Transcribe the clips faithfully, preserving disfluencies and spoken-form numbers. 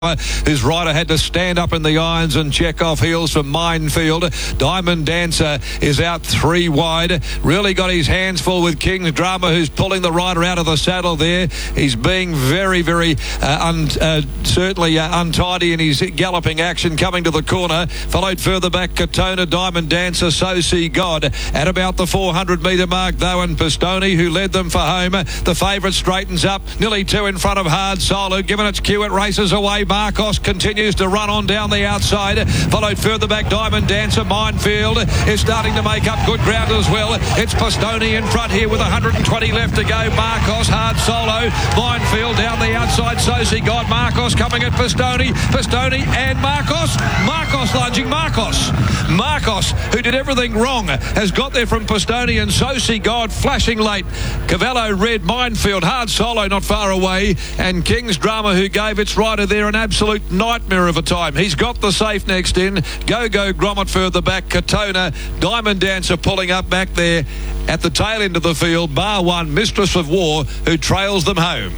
His rider had to stand up in the irons and check off heels from Minefield. Diamond Dancer is out three wide. Really got his hands full with King's Drama, who's pulling the rider out of the saddle there. He's being very, very uh, un, uh, certainly uh, untidy in his galloping action coming to the corner. Followed further back Katona, Diamond Dancer, So See God. At about the four hundred metre mark though, and Pistoni, who led them for home. The favourite straightens up, nearly two in front of Hard Solo. Given its cue, it races away. Marcos continues to run on down the outside. Followed further back Diamond Dancer. Minefield is starting to make up good ground as well. It's Pistoni in front here with one hundred twenty left to go. Marcos, Hard Solo, Minefield down the outside. So See God. Marcos coming at Pistoni. Pistoni and Marcos. Marcos lunging. Marcos. Marcos, who did everything wrong, has got there from Pistoni and So See God flashing late. Cavallo Red, Minefield, Hard Solo not far away, and King's Drama, who gave its rider there an absolute nightmare of a time. He's got the safe next in. Go Go Grommet further back. Katona, Diamond Dancer pulling up back there at the tail end of the field. Bar one, Mistress of War, who trails them home.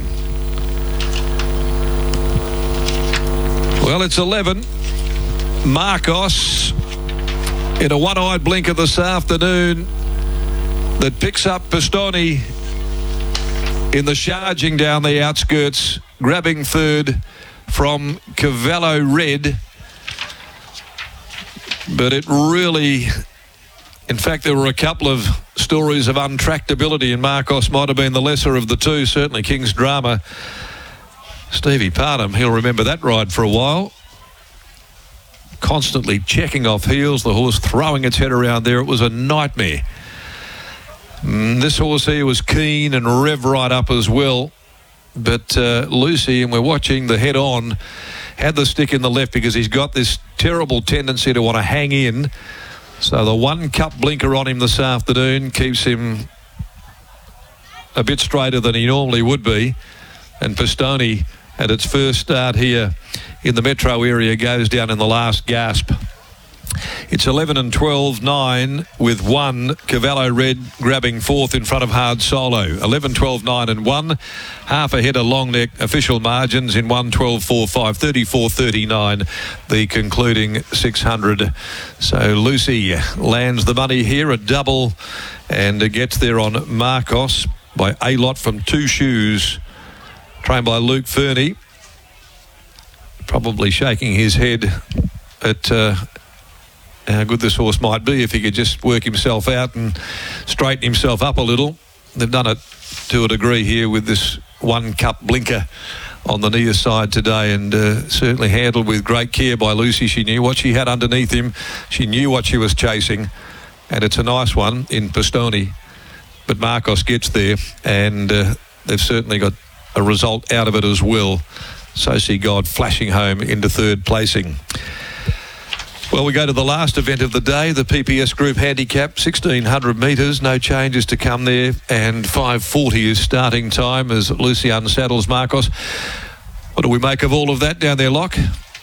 Well, it's eleven. Marcos in a one-eyed blinker this afternoon that picks up Pistoni in the charging down the outskirts, grabbing third from Cavallo Red. But it really, in fact, there were a couple of stories of untractability, and Marcos might have been the lesser of the two. Certainly King's Drama. Stevie Parham, he'll remember that ride for a while. Constantly checking off heels, the horse throwing its head around there. It was a nightmare. Mm, this horse here was keen and rev right up as well. But uh, Lucy, and we're watching the head on, had the stick in the left because he's got this terrible tendency to want to hang in. So the one cup blinker on him this afternoon keeps him a bit straighter than he normally would be. And Pistoni, at its first start here in the metro area, goes down in the last gasp. It's eleven and twelve, nine with one. Cavallo Red grabbing fourth in front of Hard Solo. eleven, twelve, nine and one. Half ahead of Long Neck. Official margins in one, twelve, four, five, thirty-four, thirty-nine. The concluding six hundred. So Lucy lands the money here, a double, and gets there on Marcos by A Lot from Two Shoes, trained by Luke Fernie. Probably shaking his head at uh, how good this horse might be if he could just work himself out and straighten himself up a little. They've done it to a degree here with this one cup blinker on the near side today, and uh, certainly handled with great care by Lucy. She knew what she had underneath him. She knew what she was chasing, and it's a nice one in Pistoni. But Marcos gets there, and uh, they've certainly got a result out of it as well. So See God flashing home into third placing. Well, we go to the last event of the day, the P P S Group Handicap, sixteen hundred metres, no changes to come there, and five forty is starting time as Lucy unsaddles Marcos. What do we make of all of that down there, Locke?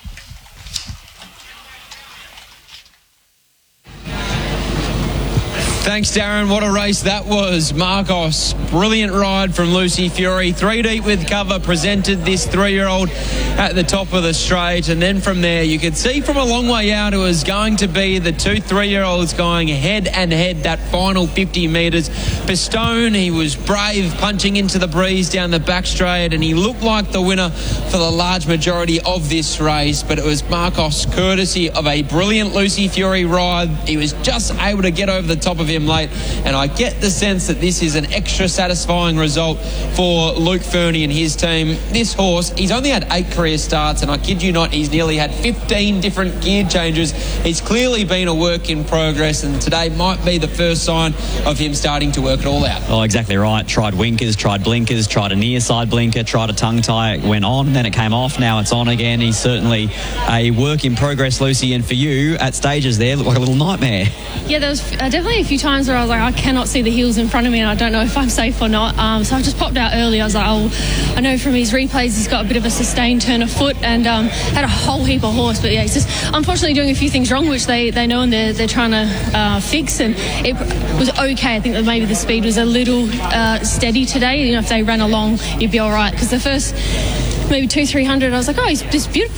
Thanks, Darren. What a race that was. Marcos, brilliant ride from Lucy Fury. Three deep with cover, presented this three-year-old at the top of the straight. And then from there, you could see from a long way out, it was going to be the two three-year-olds going head and head that final fifty metres. Pistone, he was brave, punching into the breeze down the back straight, and he looked like the winner for the large majority of this race. But it was Marcos, courtesy of a brilliant Lucy Fury ride. He was just able to get over the top of him late, and I get the sense that this is an extra satisfying result for Luke Fernie and his team. This horse, he's only had eight career starts, and I kid you not, he's nearly had fifteen different gear changes. He's clearly been a work in progress, and today might be the first sign of him starting to work it all out. Oh, exactly right. Tried winkers, tried blinkers, tried a near side blinker, tried a tongue tie. It went on, then it came off, now it's on again. He's certainly a work in progress, Lucy, and for you at stages there, looked like a little nightmare. Yeah, there was uh, definitely a few times where I was like, I cannot see the heels in front of me and I don't know if I'm safe or not. Um, so I just popped out early. I was like, oh, I know from his replays he's got a bit of a sustained turn of foot, and um, had a whole heap of horse. But yeah, he's just unfortunately doing a few things wrong, which they, they know and they're, they're trying to uh, fix. And it was okay. I think that maybe the speed was a little uh, steady today. You know, if they ran along, you'd be all right. Because the first maybe two, three hundred, I was like, oh, he's just beautiful.